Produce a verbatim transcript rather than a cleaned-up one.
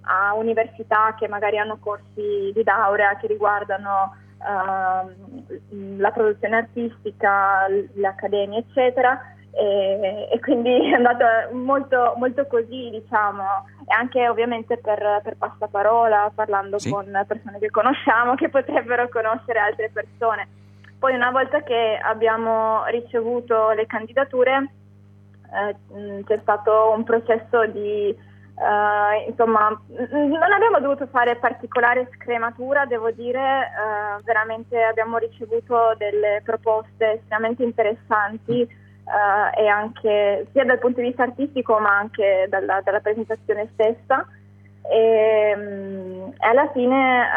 a università che magari hanno corsi di laurea che riguardano uh, la produzione artistica, le accademie, eccetera. E, e quindi è andato molto, molto così, diciamo, e anche ovviamente per, per passaparola, parlando Sì. con persone che conosciamo, che potrebbero conoscere altre persone. Poi una volta che abbiamo ricevuto le candidature, eh, c'è stato un processo di Uh, insomma, non abbiamo dovuto fare particolare scrematura, devo dire, uh, veramente abbiamo ricevuto delle proposte estremamente interessanti, uh, e anche sia dal punto di vista artistico ma anche dalla, dalla presentazione stessa, e, um, e alla fine